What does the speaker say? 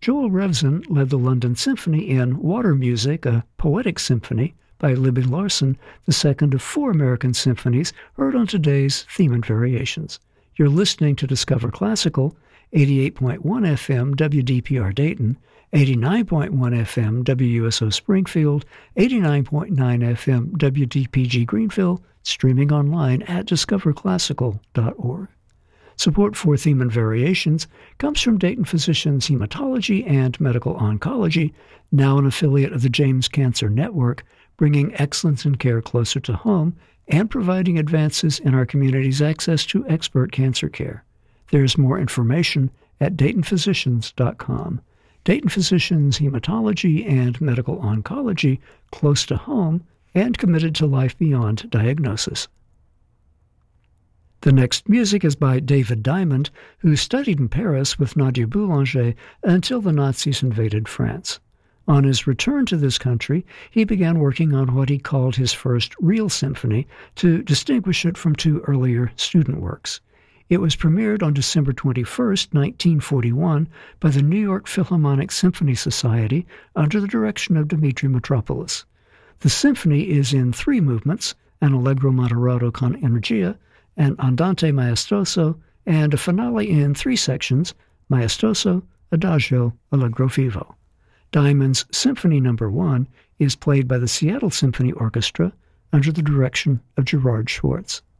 Joel Revson led the London Symphony in Water Music, a poetic symphony by Libby Larsen, the second of 4 American symphonies heard on today's Theme and Variations. You're listening to Discover Classical, 88.1 FM WDPR Dayton, 89.1 FM WUSO Springfield, 89.9 FM WDPG Greenville, streaming online at discoverclassical.org. Support for Theme and Variations comes from Dayton Physicians Hematology and Medical Oncology, now an affiliate of the James Cancer Network, bringing excellence in care closer to home and providing advances in our community's access to expert cancer care. There's more information at DaytonPhysicians.com. Dayton Physicians Hematology and Medical Oncology, close to home and committed to life beyond diagnosis. The next music is by David Diamond, who studied in Paris with Nadia Boulanger until the Nazis invaded France. On his return to this country, he began working on what he called his first real symphony to distinguish it from 2 earlier student works. It was premiered on December 21, 1941, by the New York Philharmonic Symphony Society under the direction of Dmitri Mitropoulos. The symphony is in 3 movements, an allegro moderato con energia, an andante maestoso, and a finale in 3 sections, maestoso, adagio, allegro vivo. Diamond's Symphony No. 1 is played by the Seattle Symphony Orchestra under the direction of Gerard Schwartz.